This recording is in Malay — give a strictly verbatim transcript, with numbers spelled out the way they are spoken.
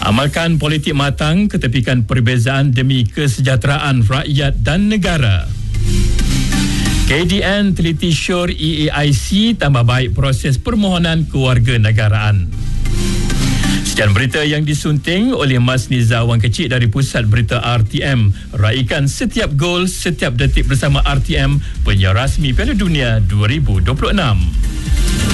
Amalkan politik matang, ketepikan perbezaan demi kesejahteraan rakyat dan negara. K D N teliti syur E A I C tambah baik proses permohonan kewarganegaraan. Sekian berita yang disunting oleh Mas Niza Wang Kecik dari Pusat Berita R T M. Raikan setiap gol, setiap detik bersama R T M, penyiar rasmi Piala Dunia dua ribu dua puluh enam.